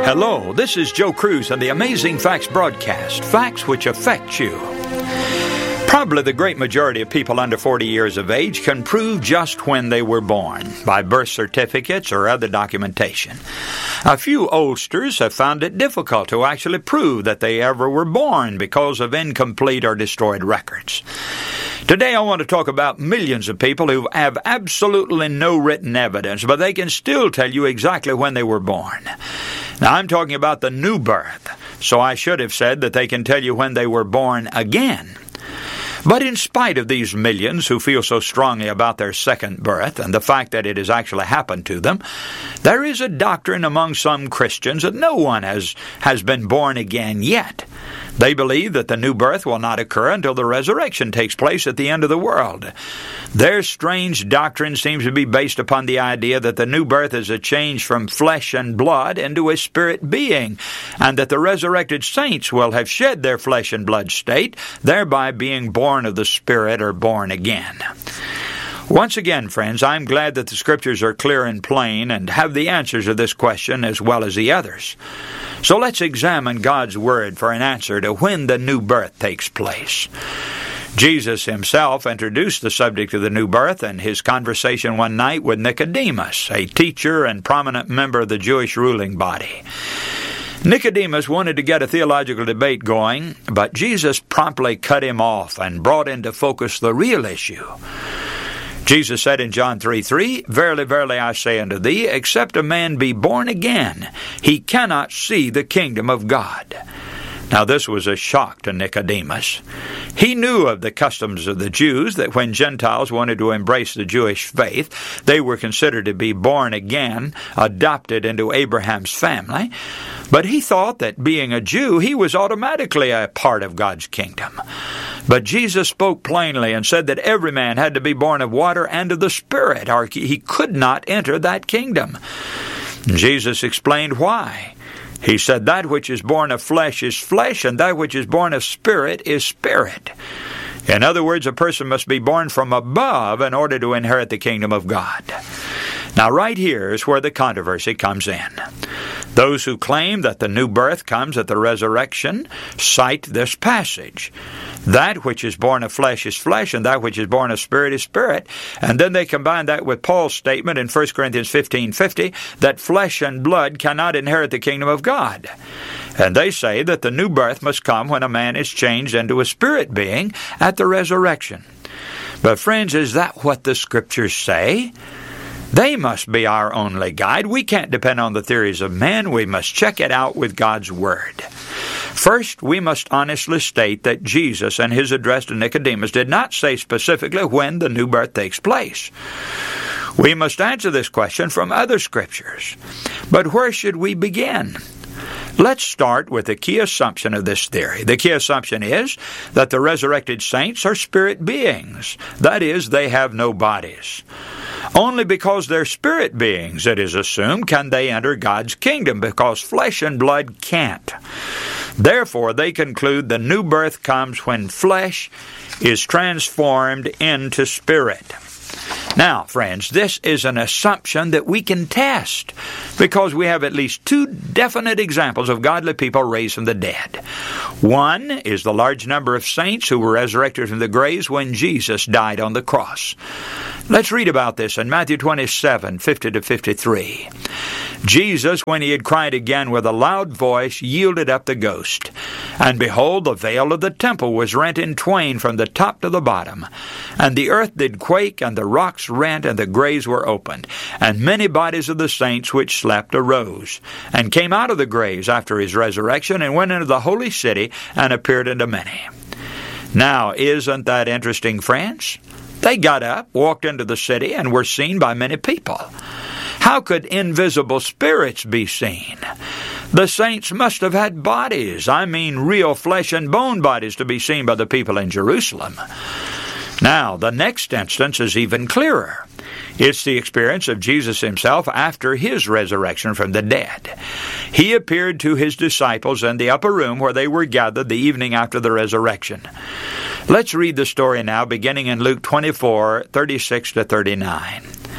Hello, this is Joe Cruz and the Amazing Facts broadcast, facts which affect you. Probably the great majority of people under 40 years of age can prove just when they were born by birth certificates or other documentation. A few oldsters have found it difficult to actually prove that they ever were born because of incomplete or destroyed records. Today I want to talk about millions of people who have absolutely no written evidence, but they can still tell you exactly when they were born. Now I'm talking about the new birth, so I should have said that they can tell you when they were born again. But in spite of these millions who feel so strongly about their second birth and the fact that it has actually happened to them, there is a doctrine among some Christians that no one has been born again yet. They believe that the new birth will not occur until the resurrection takes place at the end of the world. Their strange doctrine seems to be based upon the idea that the new birth is a change from flesh and blood into a spirit being, and that the resurrected saints will have shed their flesh and blood state, thereby being born of the Spirit or born again. Once again, friends, I'm glad that the Scriptures are clear and plain and have the answers to this question as well as the others. So let's examine God's Word for an answer to when the new birth takes place. Jesus himself introduced the subject of the new birth in his conversation one night with Nicodemus, a teacher and prominent member of the Jewish ruling body. Nicodemus wanted to get a theological debate going, but Jesus promptly cut him off and brought into focus the real issue. Jesus said in John 3:3, "Verily, verily, I say unto thee, except a man be born again, he cannot see the kingdom of God." Now this was a shock to Nicodemus. He knew of the customs of the Jews that when Gentiles wanted to embrace the Jewish faith, they were considered to be born again, adopted into Abraham's family. But he thought that being a Jew, he was automatically a part of God's kingdom. But Jesus spoke plainly and said that every man had to be born of water and of the Spirit, or he could not enter that kingdom. Jesus explained why. He said, "That which is born of flesh is flesh, and that which is born of spirit is spirit." In other words, a person must be born from above in order to inherit the kingdom of God. Now, right here is where the controversy comes in. Those who claim that the new birth comes at the resurrection cite this passage. That which is born of flesh is flesh, and that which is born of spirit is spirit. And then they combine that with Paul's statement in 1 Corinthians 15:50 that flesh and blood cannot inherit the kingdom of God. And they say that the new birth must come when a man is changed into a spirit being at the resurrection. But friends, is that what the Scriptures say? They must be our only guide. We can't depend on the theories of men. We must check it out with God's Word. First, we must honestly state that Jesus in his address to Nicodemus did not say specifically when the new birth takes place. We must answer this question from other Scriptures. But where should we begin? Let's start with the key assumption of this theory. The key assumption is that the resurrected saints are spirit beings. That is, they have no bodies. Only because they're spirit beings, it is assumed, can they enter God's kingdom, because flesh and blood can't. Therefore, they conclude the new birth comes when flesh is transformed into spirit. Now, friends, this is an assumption that we can test because we have at least two definite examples of godly people raised from the dead. One is the large number of saints who were resurrected from the graves when Jesus died on the cross. Let's read about this in Matthew 27:50-53. Jesus, when he had cried again with a loud voice, yielded up the ghost. And behold, the veil of the temple was rent in twain from the top to the bottom. And the earth did quake, and the rocks rent, and the graves were opened. And many bodies of the saints which slept arose, and came out of the graves after his resurrection, and went into the holy city, and appeared unto many. Now, isn't that interesting, friends? They got up, walked into the city, and were seen by many people. How could invisible spirits be seen? The saints must have had bodies, I mean real flesh and bone bodies, to be seen by the people in Jerusalem. Now, the next instance is even clearer. It's the experience of Jesus himself after his resurrection from the dead. He appeared to his disciples in the upper room where they were gathered the evening after the resurrection. Let's read the story now, beginning in Luke 24:36-39.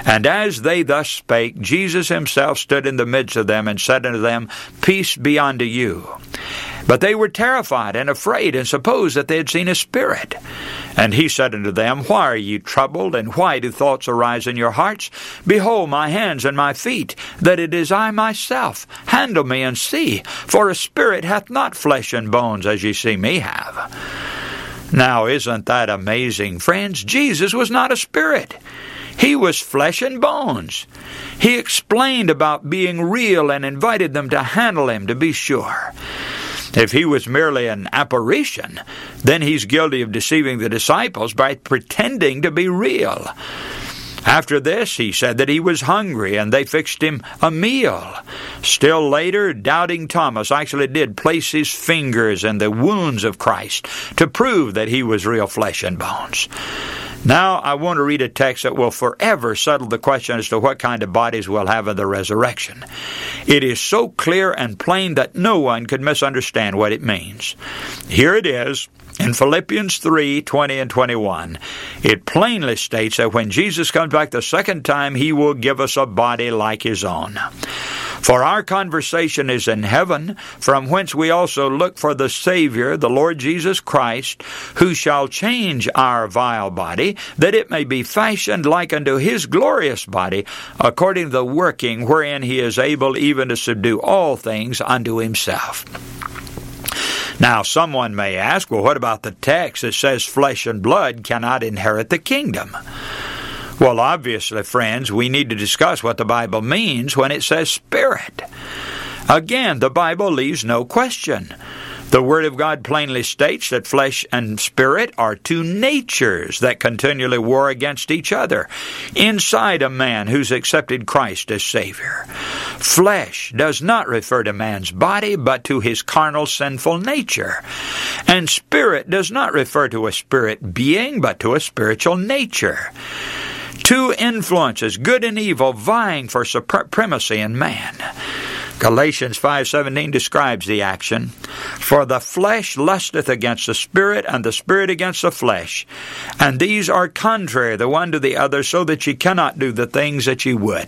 And as they thus spake, Jesus himself stood in the midst of them, and said unto them, Peace be unto you. But they were terrified and afraid, and supposed that they had seen a spirit. And he said unto them, Why are ye troubled, and why do thoughts arise in your hearts? Behold my hands and my feet, that it is I myself. Handle me and see, for a spirit hath not flesh and bones, as ye see me have. Now, isn't that amazing, friends? Jesus was not a spirit. He was flesh and bones. He explained about being real and invited them to handle him, to be sure. If he was merely an apparition, then he's guilty of deceiving the disciples by pretending to be real. After this, he said that he was hungry, and they fixed him a meal. Still later, doubting Thomas actually did place his fingers in the wounds of Christ to prove that he was real flesh and bones. Now, I want to read a text that will forever settle the question as to what kind of bodies we'll have in the resurrection. It is so clear and plain that no one could misunderstand what it means. Here it is. In Philippians 3:20 and 21, it plainly states that when Jesus comes back the second time, he will give us a body like his own. For our conversation is in heaven, from whence we also look for the Savior, the Lord Jesus Christ, who shall change our vile body, that it may be fashioned like unto his glorious body, according to the working wherein he is able even to subdue all things unto himself. Now, someone may ask, well, what about the text that says flesh and blood cannot inherit the kingdom? Well, obviously, friends, we need to discuss what the Bible means when it says spirit. Again, the Bible leaves no question. The Word of God plainly states that flesh and spirit are two natures that continually war against each other inside a man who's accepted Christ as Savior. Flesh does not refer to man's body, but to his carnal sinful nature. And spirit does not refer to a spirit being, but to a spiritual nature. Two influences, good and evil, vying for supremacy in man. Galatians 5:17 describes the action. For the flesh lusteth against the spirit, and the spirit against the flesh. And these are contrary the one to the other, so that ye cannot do the things that ye would.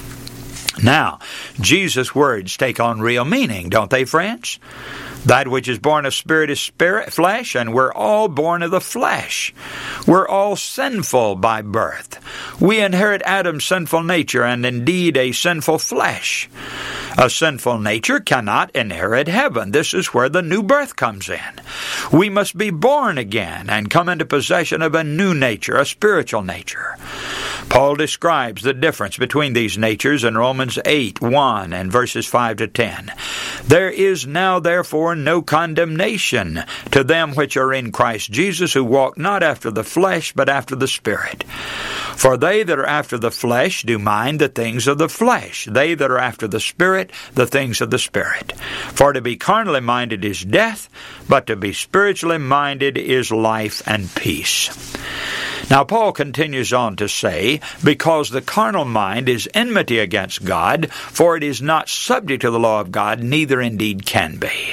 Now, Jesus' words take on real meaning, don't they, friends? That which is born of spirit is flesh, and we're all born of the flesh. We're all sinful by birth. We inherit Adam's sinful nature, and indeed a sinful flesh. A sinful nature cannot inherit heaven. This is where the new birth comes in. We must be born again and come into possession of a new nature, a spiritual nature. Paul describes the difference between these natures in Romans 8:1 and verses 5 to 10. There is now therefore no condemnation to them which are in Christ Jesus, who walk not after the flesh, but after the Spirit. For they that are after the flesh do mind the things of the flesh. They that are after the Spirit, the things of the Spirit. For to be carnally minded is death, but to be spiritually minded is life and peace. Now, Paul continues on to say, because the carnal mind is enmity against God, for it is not subject to the law of God, neither indeed can be.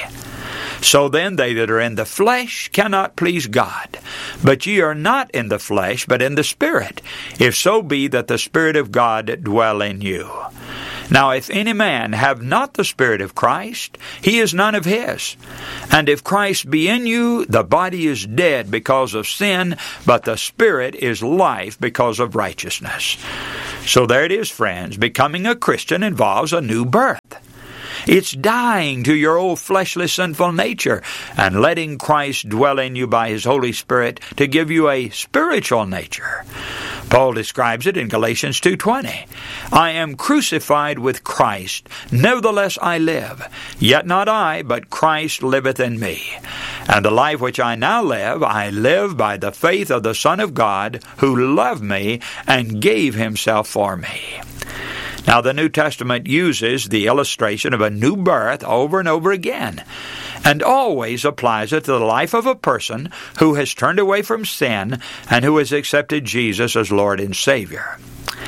So then they that are in the flesh cannot please God. But ye are not in the flesh, but in the Spirit, if so be that the Spirit of God dwell in you. Now, if any man have not the Spirit of Christ, he is none of his. And if Christ be in you, the body is dead because of sin, but the Spirit is life because of righteousness. So there it is, friends. Becoming a Christian involves a new birth. It's dying to your old fleshly sinful nature and letting Christ dwell in you by His Holy Spirit to give you a spiritual nature. Paul describes it in Galatians 2:20. I am crucified with Christ, nevertheless I live. Yet not I, but Christ liveth in me. And the life which I now live, I live by the faith of the Son of God, who loved me and gave Himself for me. Now, the New Testament uses the illustration of a new birth over and over again, and always applies it to the life of a person who has turned away from sin and who has accepted Jesus as Lord and Savior.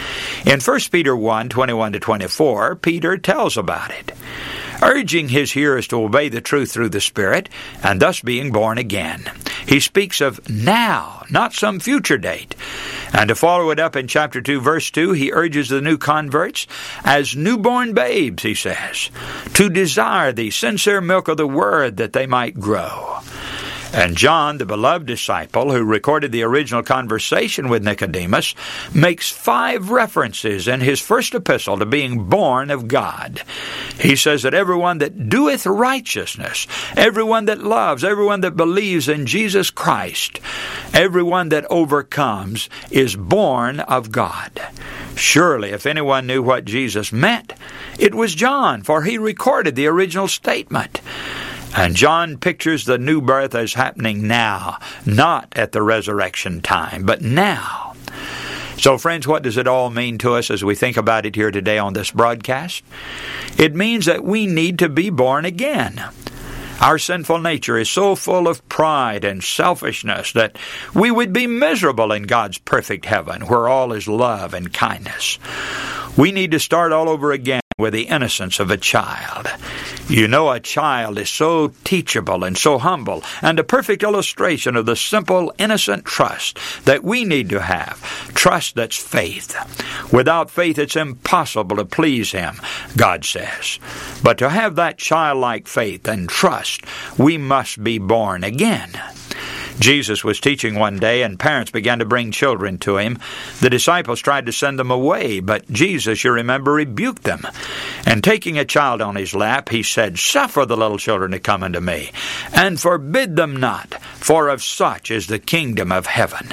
In 1 Peter 1:21-24, Peter tells about it, urging his hearers to obey the truth through the Spirit, and thus being born again. He speaks of now, not some future date. And to follow it up in chapter 2, verse 2, he urges the new converts, as newborn babes, he says, to desire the sincere milk of the Word that they might grow. And John, the beloved disciple who recorded the original conversation with Nicodemus, makes 5 references in his first epistle to being born of God. He says that everyone that doeth righteousness, everyone that loves, everyone that believes in Jesus Christ, everyone that overcomes is born of God. Surely, if anyone knew what Jesus meant, it was John, for he recorded the original statement. And John pictures the new birth as happening now, not at the resurrection time, but now. So, friends, what does it all mean to us as we think about it here today on this broadcast? It means that we need to be born again. Our sinful nature is so full of pride and selfishness that we would be miserable in God's perfect heaven, where all is love and kindness. We need to start all over again with the innocence of a child. You know, a child is so teachable and so humble, and a perfect illustration of the simple, innocent trust that we need to have. Trust that's faith. Without faith, it's impossible to please Him, God says. But to have that childlike faith and trust, we must be born again. Jesus was teaching one day, and parents began to bring children to Him. The disciples tried to send them away, but Jesus, you remember, rebuked them. And taking a child on His lap, He said, "Suffer the little children to come unto me, and forbid them not, for of such is the kingdom of heaven.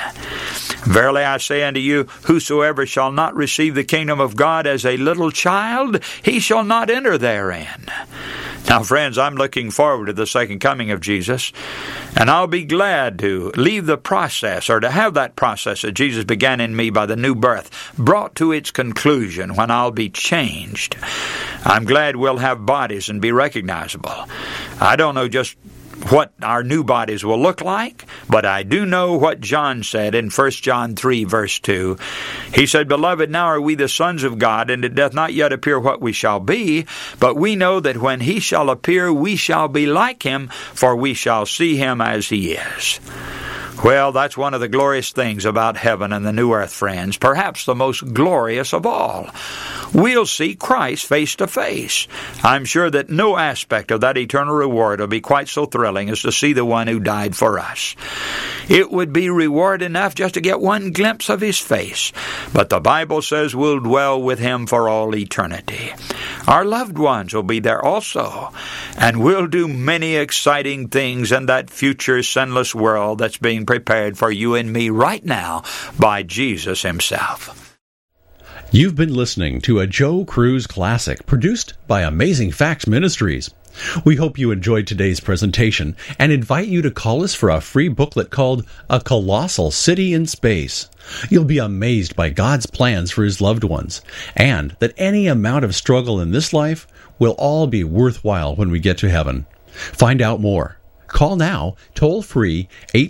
Verily I say unto you, whosoever shall not receive the kingdom of God as a little child, he shall not enter therein." Now, friends, I'm looking forward to the second coming of Jesus, and I'll be glad to leave the process, or to have that process that Jesus began in me by the new birth, brought to its conclusion when I'll be changed. I'm glad we'll have bodies and be recognizable. I don't know just what our new bodies will look like, but I do know what John said in 1 John 3, verse 2. He said, "Beloved, now are we the sons of God, and it doth not yet appear what we shall be, but we know that when He shall appear, we shall be like Him, for we shall see Him as He is." Well, that's one of the glorious things about heaven and the new earth, friends, perhaps the most glorious of all. We'll see Christ face to face. I'm sure that no aspect of that eternal reward will be quite so thrilling as to see the one who died for us. It would be reward enough just to get one glimpse of His face, but the Bible says we'll dwell with Him for all eternity. Our loved ones will be there also, and we'll do many exciting things in that future sinless world that's being prepared for you and me right now by Jesus Himself. You've been listening to a Joe Cruz Classic produced by Amazing Facts Ministries. We hope you enjoyed today's presentation and invite you to call us for a free booklet called A Colossal City in Space. You'll be amazed by God's plans for His loved ones, and that any amount of struggle in this life will all be worthwhile when we get to heaven. Find out more. Call now, toll-free,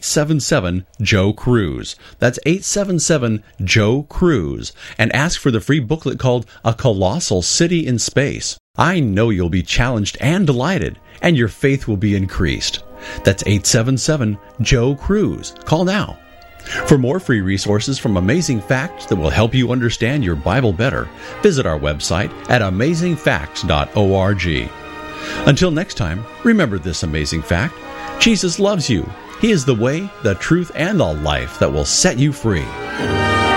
877-JOE-CRUISE. That's 877-JOE-CRUISE, and ask for the free booklet called A Colossal City in Space. I know you'll be challenged and delighted, and your faith will be increased. That's 877-JOE-CRUISE. Call now. For more free resources from Amazing Facts that will help you understand your Bible better, visit our website at amazingfacts.org. Until next time, remember this amazing fact: Jesus loves you. He is the way, the truth, and the life that will set you free.